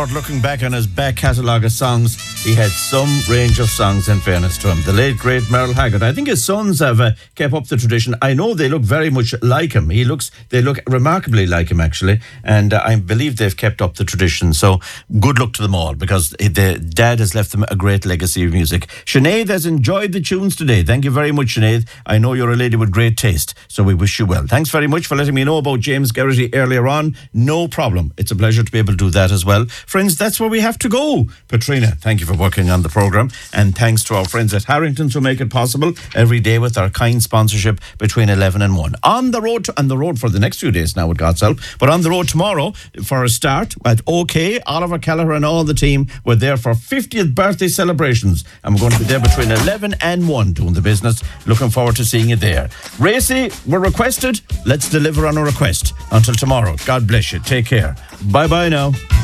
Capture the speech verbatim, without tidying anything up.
Lord, looking back on his back catalogue of songs, he had some range of songs, in fairness to him. The late, great Merle Haggard. I think his sons have uh, kept up the tradition. I know they look very much like him. He looks, they look remarkably like him, actually. And uh, I believe they've kept up the tradition. So good luck to them all, because the dad has left them a great legacy of music. Sinead has enjoyed the tunes today. Thank you very much, Sinead. I know you're a lady with great taste, so we wish you well. Thanks very much for letting me know about James Geraghty earlier on. No problem. It's a pleasure to be able to do that as well. Friends, that's where we have to go. Patrina, thank you for working on the programme, and thanks to our friends at Harrington's who make it possible every day with our kind sponsorship between eleven and one. On the road, to, on the road for the next few days now, with God's help, but on the road tomorrow for a start at OK, Oliver Kelleher and all the team were there for fiftieth birthday celebrations, and we're going to be there between eleven and one doing the business. Looking forward to seeing you there. Racy, we're requested. Let's deliver on a request. Until tomorrow, God bless you. Take care. Bye bye now.